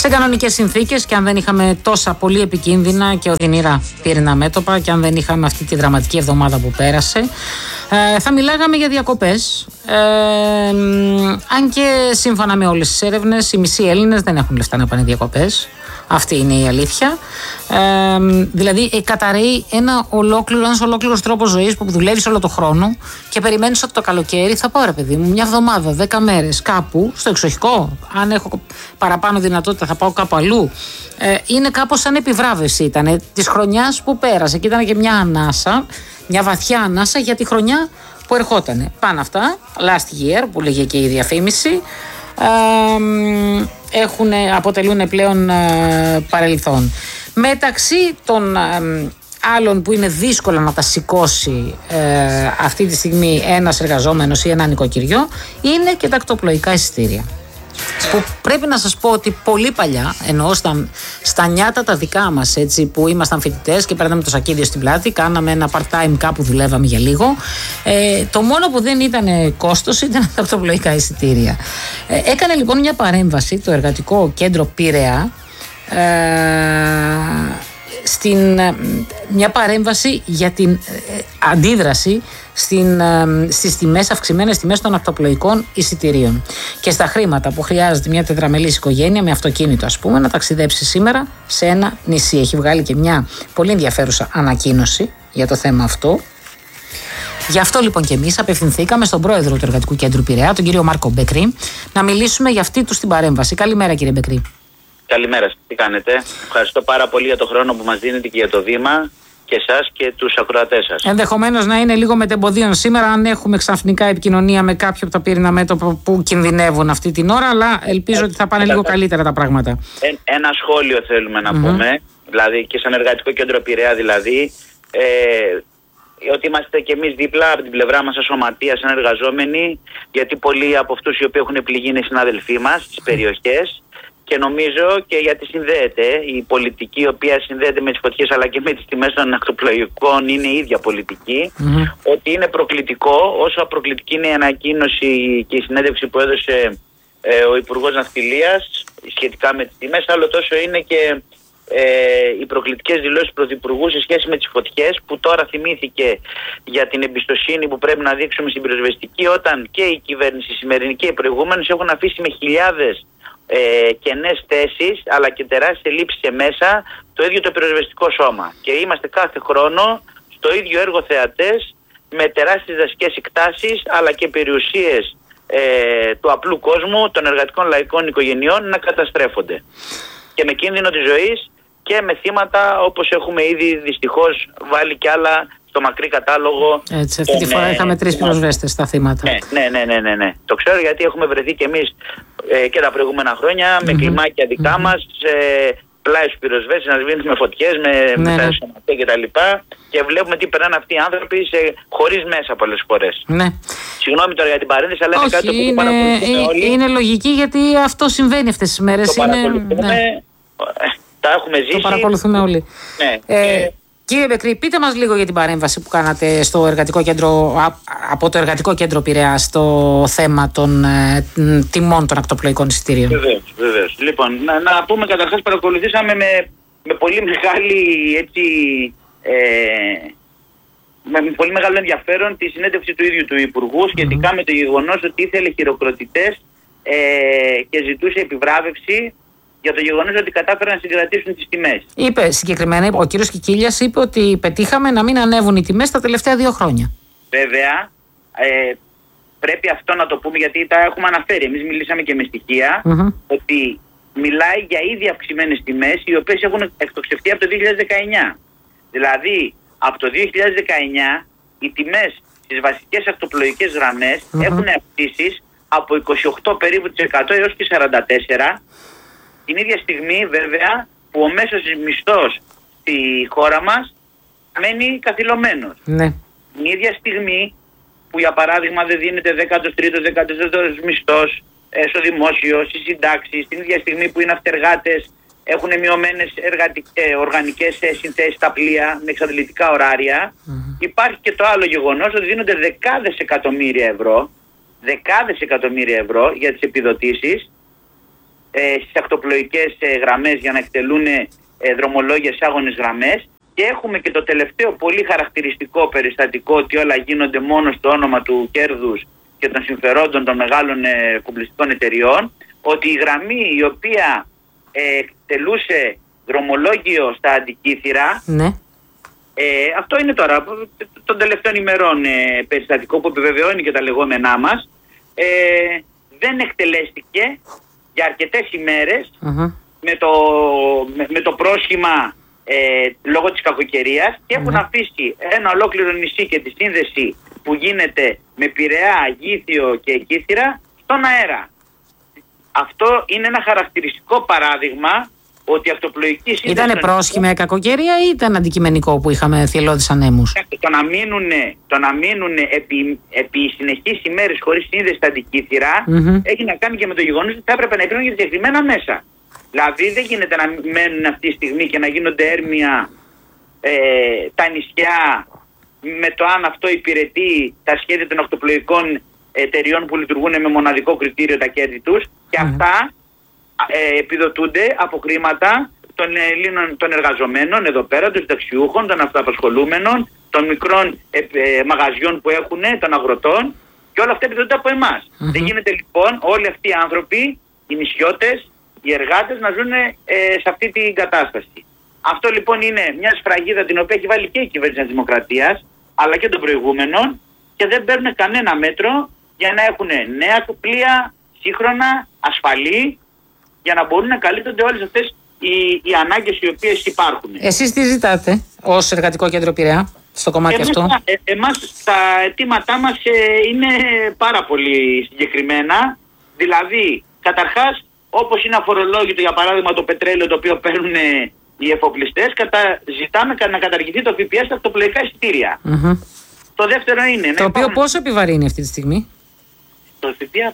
σε κανονικές συνθήκες και αν δεν είχαμε τόσα πολύ επικίνδυνα και οδυνηρά πύρινά μέτωπα και αν δεν είχαμε αυτή τη δραματική εβδομάδα που πέρασε, θα μιλάγαμε για διακοπές. Αν και σύμφωνα με όλες τις έρευνες, οι μισοί Έλληνες δεν έχουν λεφτά να πάνε διακοπές. Αυτή είναι η αλήθεια. Δηλαδή, καταραίει ένας ολόκληρος τρόπος ζωής που δουλεύεις όλο το χρόνο και περιμένεις ότι το καλοκαίρι θα πάω, ρε παιδί μου, μια εβδομάδα, 10 μέρες κάπου στο εξοχικό. Αν έχω παραπάνω δυνατότητα, θα πάω κάπου αλλού. Είναι κάπως σαν επιβράβευση ήταν της χρονιάς που πέρασε και ήταν και μια ανάσα, μια βαθιά ανάσα για τη χρονιά που ερχότανε. Πάνω αυτά, last year που λέγε και η διαφήμιση, αποτελούν πλέον παρελθόν. Μεταξύ των άλλων που είναι δύσκολο να τα σηκώσει αυτή τη στιγμή ένας εργαζόμενος ή ένα νοικοκυριό είναι και τα ακτοπλοϊκά εισιτήρια. Που πρέπει να σας πω ότι πολύ παλιά, εννοώ στα νιάτα τα δικά μας, έτσι, που ήμασταν φοιτητές και παίρναμε το σακίδιο στην πλάτη, κάναμε ένα part-time κάπου, δουλεύαμε για λίγο. Το μόνο που δεν ήταν κόστος ήταν τα ακτοπλοϊκά εισιτήρια. Έκανε λοιπόν μια παρέμβαση το Εργατικό Κέντρο Πειραιά, μια παρέμβαση για την αντίδραση στις τιμές, αυξημένες τιμές των ακτοπλοϊκών εισιτηρίων και στα χρήματα που χρειάζεται μια τετραμελής οικογένεια με αυτοκίνητο, ας πούμε, να ταξιδέψει σήμερα σε ένα νησί. Έχει βγάλει και μια πολύ ενδιαφέρουσα ανακοίνωση για το θέμα αυτό. Γι' αυτό λοιπόν και εμείς απευθυνθήκαμε στον πρόεδρο του Εργατικού Κέντρου Πειραιά, τον κύριο Μάρκο Μπεκρή, να μιλήσουμε για αυτή του την παρέμβαση. Καλημέρα, κύριε Μπεκρή. Καλημέρα, τι κάνετε? Ευχαριστώ πάρα πολύ για το χρόνο που μας δίνετε και για το βήμα και εσάς και τους ακροατές σας. Ενδεχομένως να είναι λίγο μετεμποδίων σήμερα, αν έχουμε ξαφνικά επικοινωνία με κάποιο από τα πύρινά μέτωπα που κινδυνεύουν αυτή την ώρα, αλλά ελπίζω ότι θα πάνε λίγο καλύτερα τα πράγματα. Ένα σχόλιο θέλουμε να πούμε, δηλαδή και σαν Εργατικό Κέντρο Πειραιά, δηλαδή, ότι είμαστε και εμείς δίπλα από την πλευρά μας σαν σωματεία, σαν εργαζόμενοι, γιατί πολλοί από αυτούς οι οποίοι έχουν πληγεί είναι συνάδελφοί μας στις περιοχές. Και νομίζω και γιατί συνδέεται η πολιτική, η οποία συνδέεται με τις φωτιές αλλά και με τις τιμές των ακτοπλοϊκών, είναι η ίδια πολιτική, ότι είναι προκλητικό, όσο προκλητική είναι η ανακοίνωση και η συνέντευξη που έδωσε ο Υπουργός Ναυτιλίας σχετικά με τις τιμές, άλλο τόσο είναι και οι προκλητικές δηλώσεις του Πρωθυπουργού σε σχέση με τις φωτιές, που τώρα θυμήθηκε για την εμπιστοσύνη που πρέπει να δείξουμε στην πυροσβεστική, όταν και η κυβέρνηση σημερινή και οι προηγούμενες έχουν αφήσει με χιλιάδες κενές θέσεις αλλά και τεράστιες ελλείψεις σε μέσα το ίδιο το πυροσβεστικό σώμα, και είμαστε κάθε χρόνο στο ίδιο έργο θεατές με τεράστιες δασικές εκτάσεις αλλά και περιουσίες του απλού κόσμου, των εργατικών λαϊκών οικογενειών να καταστρέφονται και με κίνδυνο της ζωής και με θύματα, όπως έχουμε ήδη δυστυχώς βάλει κι άλλα στο μακρύ κατάλογο. Έτσι, αυτή τη φορά είχαμε 3 πυροσβέστες στα θύματα. Ναι. Το ξέρω, γιατί έχουμε βρεθεί κι εμείς και τα προηγούμενα χρόνια με κλιμάκια δικά μας, πλάι στους πυροσβέστες, να σβήνουμε φωτιές με τα σωματεία κτλ. Και βλέπουμε τι περνάνε αυτοί οι άνθρωποι χωρίς μέσα πολλές φορές. Ναι. Συγγνώμη τώρα για την παρένθεση, αλλά είναι κάτι που παρακολουθούμε όλοι. Είναι λογική, γιατί αυτό συμβαίνει αυτές τις μέρες. Το παρακολουθούμε, τα έχουμε ζήσει. Το παρακολουθούμε όλοι. Ναι. Κύριε Μπεκρή, πείτε μας λίγο για την παρέμβαση που κάνατε στο Εργατικό Κέντρο, από το Εργατικό Κέντρο Πειραιά, στο θέμα των τιμών των ακτοπλοϊκών εισιτήριων. Βεβαίως. Λοιπόν, να πούμε καταρχάς, παρακολουθήσαμε με πολύ μεγάλη, έτσι, με πολύ μεγάλο ενδιαφέρον τη συνέντευξη του ίδιου του Υπουργού σχετικά με το γεγονός ότι ήθελε χειροκροτητές και ζητούσε επιβράβευση για το γεγονός ότι κατάφεραν να συγκρατήσουν τις τιμές. Είπε συγκεκριμένα, ο κύριος Κικίλιας είπε ότι πετύχαμε να μην ανέβουν οι τιμές τα τελευταία 2 χρόνια. Βέβαια, πρέπει αυτό να το πούμε, γιατί τα έχουμε αναφέρει. Εμείς μιλήσαμε και με στοιχεία ότι μιλάει για ήδη αυξημένες τιμές, οι οποίες έχουν εκτοξευτεί από το 2019. Δηλαδή, από το 2019 οι τιμές στις βασικές ακτοπλοϊκές γραμμές έχουν αυξήσεις από 28 περίπου της 100 έως και 44%. Την ίδια στιγμή βέβαια που ο μέσος μισθός στη χώρα μας μένει καθυλωμένος. Ναι. Την ίδια στιγμή που για παράδειγμα δεν δίνεται 13ος, 14ος μισθός στο δημόσιο, στις συντάξεις, την ίδια στιγμή που οι ναυτεργάτες έχουν μειωμένες οργανικές συνθέσεις στα πλοία με εξαντλητικά ωράρια, υπάρχει και το άλλο γεγονός ότι δίνονται δεκάδες εκατομμύρια ευρώ για τις επιδοτήσεις, στις ακτοπλοϊκές γραμμές για να εκτελούν δρομολόγια σε άγονες γραμμές. Και έχουμε και το τελευταίο πολύ χαρακτηριστικό περιστατικό, ότι όλα γίνονται μόνο στο όνομα του κέρδους και των συμφερόντων των μεγάλων κουμπλιστικών εταιριών, ότι η γραμμή η οποία εκτελούσε δρομολόγιο στα Αντικήθυρα, ναι. Αυτό είναι τώρα των τελευταίων ημερών περιστατικό που επιβεβαιώνει και τα λεγόμενά μας, δεν εκτελέστηκε για αρκετές ημέρες με το πρόσχημα λόγω της κακοκαιρίας, και έχουν αφήσει ένα ολόκληρο νησί και τη σύνδεση που γίνεται με Πειραιά, Γήθιο και Κύθυρα στον αέρα. Αυτό είναι ένα χαρακτηριστικό παράδειγμα ότι η αυτοπλοϊκή σύνδεση... Ήτανε πρόσχημα κακοκαιρία ή ήταν αντικειμενικό που είχαμε θελώδεις ανέμους? Το να μείνουν επί συνεχείς ημέρες χωρίς σύνδεση στα Αντικήθυρα έχει να κάνει και με το γεγονός ότι θα έπρεπε να υπάρχουν συγκεκριμένα μέσα. Δηλαδή δεν γίνεται να μένουν αυτή τη στιγμή και να γίνονται έρμια τα νησιά με το αν αυτό υπηρετεί τα σχέδια των ακτοπλοϊκών εταιριών που λειτουργούν με μοναδικό κριτήριο τα κέρδη τους, και αυτά επιδοτούνται από χρήματα των εργαζομένων εδώ πέρα, των συνταξιούχων, των αυτοαπασχολούμενων, των μικρών μαγαζιών που έχουν, των αγροτών, και όλα αυτά επιδοτούνται από εμάς. Δεν γίνεται λοιπόν όλοι αυτοί οι άνθρωποι, οι νησιώτες, οι εργάτες, να ζουν σε αυτή την κατάσταση. Αυτό λοιπόν είναι μια σφραγίδα την οποία έχει βάλει και η κυβέρνηση της Δημοκρατίας, αλλά και των προηγούμενων, και δεν παίρνουν κανένα μέτρο για να έχουν νέα πλοία, σύγχρονα, ασφαλή, για να μπορούν να καλύπτονται όλες αυτές οι ανάγκες οι οποίες υπάρχουν. Εσείς τι ζητάτε ως Εργατικό Κέντρο Πειραιά στο κομμάτι αυτό? Εμάς τα αιτήματά μας είναι πάρα πολύ συγκεκριμένα. Δηλαδή, καταρχάς, όπως είναι αφορολόγητο για παράδειγμα το πετρέλαιο το οποίο παίρνουν οι εφοπλιστές, ζητάμε να καταργηθεί το ΦΠΑ στα αυτοπλοϊκά εισιτήρια. Το δεύτερο είναι... Το οποίο πόσο επιβαρύνει αυτή τη στιγμή? Το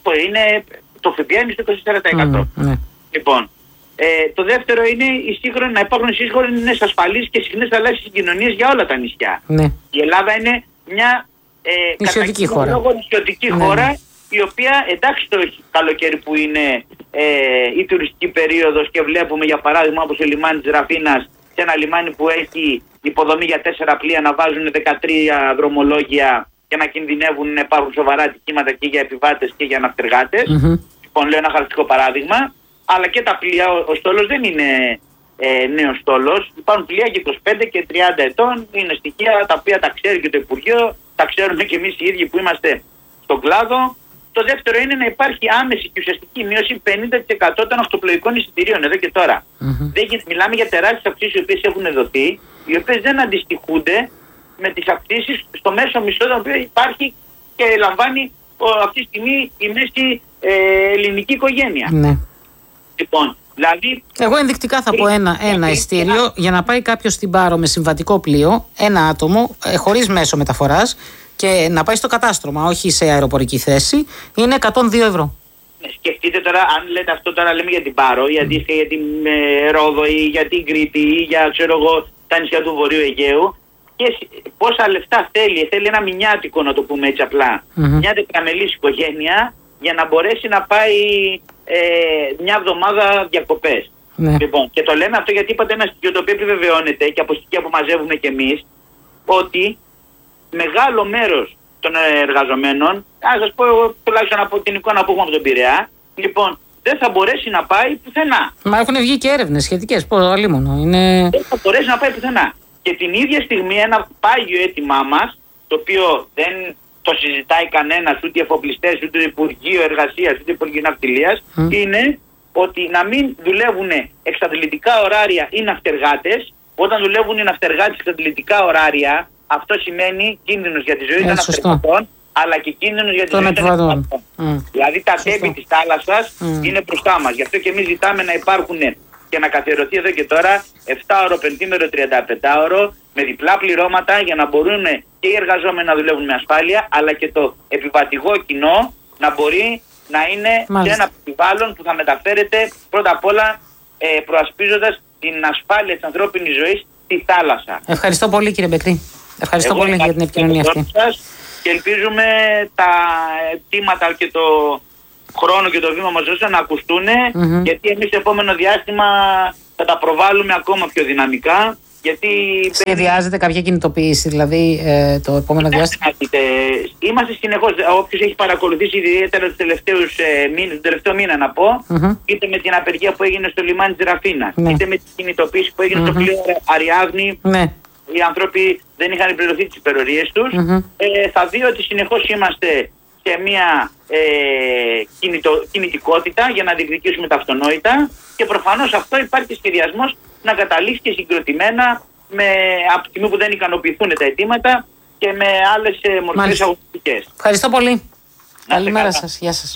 ΦΠΑ είναι στο 24%. Λοιπόν, το δεύτερο είναι να υπάρχουν σύγχρονες, ασφαλείς και συχνές θαλάσσιες συγκοινωνίες για όλα τα νησιά. Η Ελλάδα είναι μια νησιωτική χώρα, η οποία, εντάξει, το καλοκαίρι που είναι η τουριστική περίοδος και βλέπουμε για παράδειγμα όπως το λιμάνι της Ραφίνας, σε ένα λιμάνι που έχει υποδομή για 4 πλοία, να βάζουν 13 δρομολόγια και να κινδυνεύουν να υπάρχουν σοβαρά ατυχήματα και για επιβάτες και για ναυτεργάτες. Λοιπόν, λέω ένα χαρακτηριστικό παράδειγμα. Αλλά και τα πλοία, ο στόλος δεν είναι νέος στόλος. Υπάρχουν πλοία και 25 και 30 ετών. Είναι στοιχεία τα οποία τα ξέρει και το Υπουργείο, τα ξέρουμε και εμείς οι ίδιοι που είμαστε στον κλάδο. Το δεύτερο είναι να υπάρχει άμεση και ουσιαστική μείωση 50% των αυτοπλοϊκών εισιτηρίων εδώ και τώρα. Μιλάμε για τεράστιες αυξήσεις οι οποίες έχουν δοθεί, οι οποίες δεν αντιστοιχούνται με τις αυξήσεις στο μέσο μισθό το οποίο υπάρχει και λαμβάνει αυτή τη στιγμή η μέση ελληνική οικογένεια. Λοιπόν, δηλαδή... Εγώ ενδεικτικά θα πω ένα ειστήριο για να πάει κάποιος στην Πάρο με συμβατικό πλοίο, ένα άτομο, χωρίς μέσο μεταφοράς, και να πάει στο κατάστρωμα, όχι σε αεροπορική θέση, είναι 102 ευρώ. Σκεφτείτε τώρα, αν λέτε αυτό τώρα λέμε για την Πάρο, ή αντίστοιχα για την Ρόδο ή για την Κρήτη ή για τα νησιά του Βορείου Αιγαίου, και πόσα λεφτά θέλει ένα μηνιάτικο, να το πούμε έτσι απλά, μια τετραμελής οικογένεια, για να μπορέσει να πάει μια εβδομάδα διακοπές. Λοιπόν, και το λέμε αυτό γιατί είπατε ένα στοιχείο το οποίο επιβεβαιώνεται και από στοιχεία που μαζεύουμε κι εμείς, ότι μεγάλο μέρος των εργαζομένων, ας σας πω εγώ τουλάχιστον από την εικόνα που έχουμε από τον Πειραιά, λοιπόν, δεν θα μπορέσει να πάει πουθενά. Μα έχουν βγει και έρευνες σχετικές, δεν θα μπορέσει να πάει πουθενά. Και την ίδια στιγμή ένα πάγιο αίτημά μας, το οποίο δεν το συζητάει κανένας, ούτε οι εφοπλιστές, ούτε το Υπουργείο Εργασίας, ούτε το Υπουργείο Ναυτιλίας, είναι ότι να μην δουλεύουν εξαντλητικά ωράρια οι ναυτεργάτες. Όταν δουλεύουν οι ναυτεργάτες εξαντλητικά ωράρια, αυτό σημαίνει κίνδυνος για τη ζωή των ναυτεργατών, αλλά και κίνδυνος για τη ζωή των επιβατών. Δηλαδή τα τέμπη της θάλασσας είναι μπροστά μας. Γι' αυτό και εμείς ζητάμε να υπάρχουν και να καθιερωθεί εδώ και τώρα 7ωρο, 5ωρο, 35ωρο με διπλά πληρώματα, για να μπορούν και οι εργαζόμενοι να δουλεύουν με ασφάλεια, αλλά και το επιβατικό κοινό να μπορεί να είναι σε ένα περιβάλλον που θα μεταφέρεται πρώτα απ' όλα προασπίζοντας την ασφάλεια της ανθρώπινης ζωής στη θάλασσα. Ευχαριστώ πολύ, κύριε Μπεκρή. Ευχαριστώ πολύ για την επικοινωνία αυτή. Και ελπίζουμε τα αιτήματα και χρόνο και το βήμα μας δώσαν να ακουστούν, γιατί εμείς το επόμενο διάστημα θα τα προβάλλουμε ακόμα πιο δυναμικά. Γιατί σχεδιάζεται κάποια κινητοποίηση, δηλαδή το επόμενο διάστημα? Είμαστε συνεχώς, όποιος έχει παρακολουθήσει ιδιαίτερα τους τελευταίους μήνες, τον τελευταίο μήνα να πω, είτε με την απεργία που έγινε στο λιμάνι της Ραφίνα, είτε με την κινητοποίηση που έγινε στο πλοίο Αριάδνη, οι άνθρωποι δεν είχαν πληρωθεί τις υπερορίες τους, θα δει ότι συνεχώς είμαστε σε μια κινητικότητα για να διεκδικήσουμε τα αυτονόητα, και προφανώς αυτό υπάρχει σχεδιασμός να καταλήξει και συγκροτημένα από τη στιγμή που δεν ικανοποιηθούν τα αιτήματα και με άλλες μορφές αγωνιστικές. Ευχαριστώ πολύ. Καλημέρα σας. Γεια σας.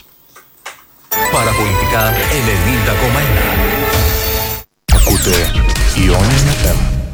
Παραπολιτικά 90,1. Ακούτε Ιόνιος FM.